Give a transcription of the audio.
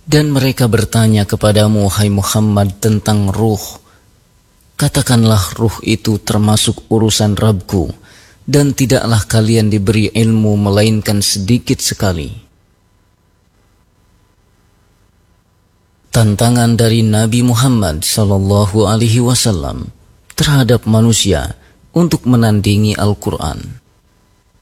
Dan mereka bertanya kepadamu, hai Muhammad, tentang ruh. Katakanlah, ruh itu termasuk urusan Rabbku, dan tidaklah kalian diberi ilmu melainkan sedikit sekali. Tantangan dari Nabi Muhammad SAW terhadap manusia untuk menandingi Al-Quran.